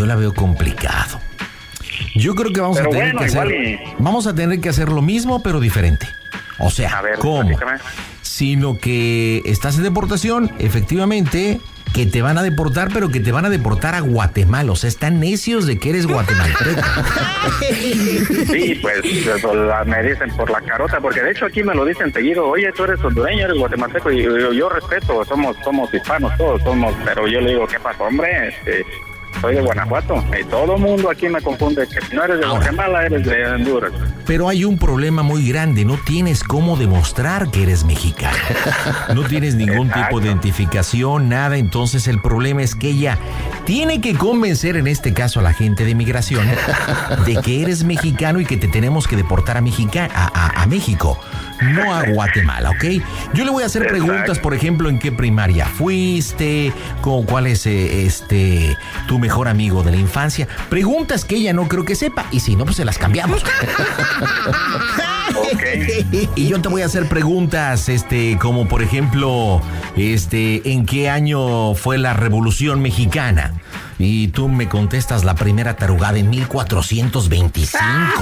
yo la veo complicado. Yo creo que vamos a tener que hacer lo mismo, pero diferente. O sea, ¿cómo? Platícame. Sino que estás en deportación, efectivamente, que te van a deportar, pero que te van a deportar a Guatemala. O sea, están necios de que eres guatemalteco. Sí, pues me dicen por la carota, porque de hecho aquí me lo dicen seguido. Oye, tú eres hondureño, eres guatemalteco, y yo respeto, somos hispanos, todos somos, pero yo le digo, ¿qué pasa, hombre? Soy de Guanajuato, y todo el mundo aquí me confunde que si no eres de Guatemala, eres de Honduras. Pero hay un problema muy grande, no tienes cómo demostrar que eres mexicano. No tienes ningún tipo de identificación, nada, entonces el problema es que ella tiene que convencer, en este caso a la gente de migración, de que eres mexicano y que te tenemos que deportar a México, no a Guatemala, ¿ok? Yo le voy a hacer preguntas, por ejemplo, ¿en qué primaria fuiste? ¿Cuál es tu mejor amigo de la infancia? Preguntas que ella no creo que sepa, y si no, pues se las cambiamos. Okay. Y yo te voy a hacer preguntas, como por ejemplo, ¿en qué año fue la Revolución Mexicana? Y tú me contestas la primera tarugada en 1425.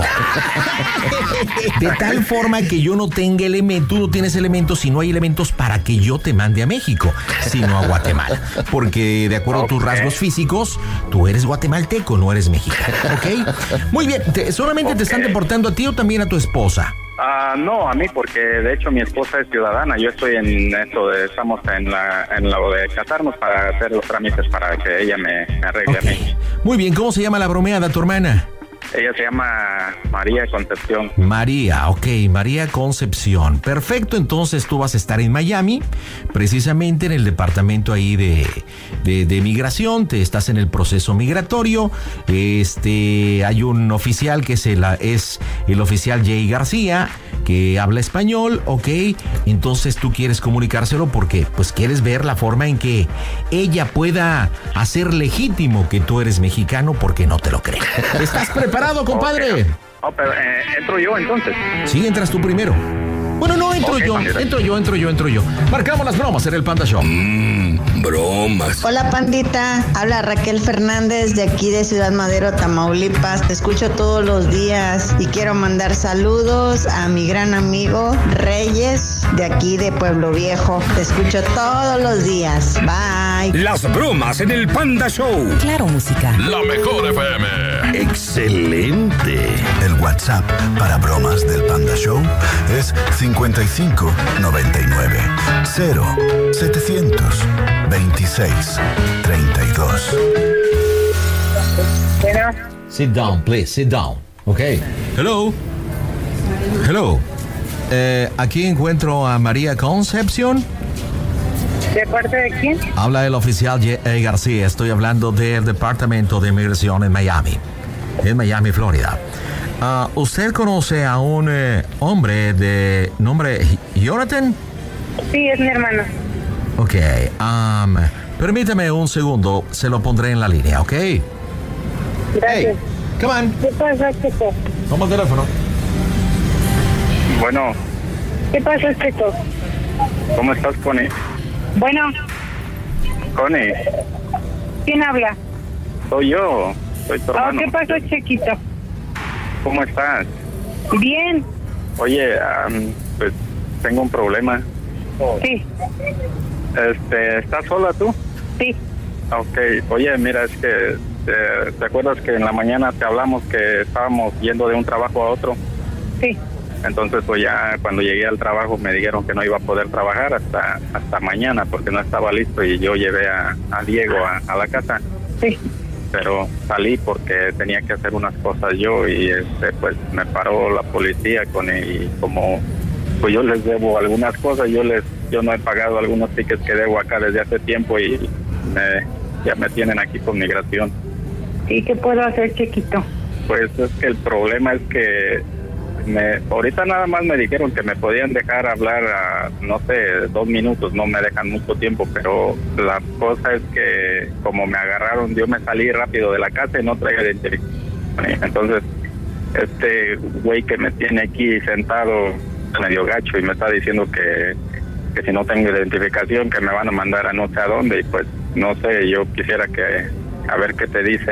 De tal forma que yo no tenga elementos, tú no tienes elementos y no hay elementos para que yo te mande a México, sino a Guatemala. Porque de acuerdo a tus rasgos físicos, tú eres guatemalteco, no eres mexicano, ¿ok? Muy bien, ¿solamente te están deportando a ti o también a tu esposa? No, a mí, porque de hecho mi esposa es ciudadana. Yo estoy en esto estamos en lo de casarnos para hacer los trámites para que ella me arregle a mí. Muy bien, ¿cómo se llama la bromeada, tu hermana? Ella se llama María Concepción. María, ok, María Concepción. Perfecto, entonces tú vas a estar en Miami, precisamente en el departamento ahí de migración, te estás en el proceso migratorio. Hay un oficial que es el oficial Jay García, que habla español, ok. Entonces tú quieres comunicárselo porque pues quieres ver la forma en que ella pueda hacer legítimo que tú eres mexicano, porque no te lo cree. ¿Estás preparado, compadre? Okay. Pero ¿entro yo entonces? Sí, entras tú primero. Bueno, no, entro yo. Marcamos las bromas en el Panda Show. Bromas. Hola, Pandita. Habla Raquel Fernández de aquí de Ciudad Madero, Tamaulipas. Te escucho todos los días y quiero mandar saludos a mi gran amigo Reyes de aquí de Pueblo Viejo. Te escucho todos los días. Bye. Las bromas en el Panda Show. Claro, música. La mejor FM. Excelente. El WhatsApp para bromas del Panda Show es 55 99 0 700 26 32. Sit down, please, sit down. Okay. Hello. Aquí encuentro a María Concepción. ¿De parte de quién? Habla el oficial García. Estoy hablando del Departamento de Migración en Miami, Florida. ¿Usted conoce a un hombre de nombre Jonathan? Sí, es mi hermano. Ok. Permítame un segundo. Se lo pondré en la línea, ¿ok? Gracias. Hey, come on. ¿Qué pasa, Checo? Toma el teléfono. Bueno. ¿Qué pasa, Checo? ¿Cómo estás, Connie? Bueno. Connie. ¿Quién habla? Soy yo. Soy tu hermano. ¿Qué pasó, Chequito? ¿Cómo estás? Bien. Oye, pues tengo un problema. Sí. ¿Estás sola tú? Sí. Ok. Oye, mira, es que ¿te acuerdas que en la mañana te hablamos que estábamos yendo de un trabajo a otro? Sí. Entonces, pues ya cuando llegué al trabajo me dijeron que no iba a poder trabajar hasta mañana porque no estaba listo, y yo llevé a Diego a la casa. Sí. Pero salí porque tenía que hacer unas cosas yo, y pues me paró la policía y como pues yo les debo algunas cosas, yo no he pagado algunos tickets que debo acá desde hace tiempo, y ya me tienen aquí con migración. ¿Y qué puedo hacer, Chiquito? Pues es que el problema es que ahorita nada más me dijeron que me podían dejar hablar no sé, 2 minutos, no me dejan mucho tiempo, pero la cosa es que como me agarraron, yo me salí rápido de la casa y no traía identificación. Entonces este güey que me tiene aquí sentado medio gacho y me está diciendo que si no tengo identificación que me van a mandar a no sé a dónde, y pues no sé, yo quisiera a ver qué te dice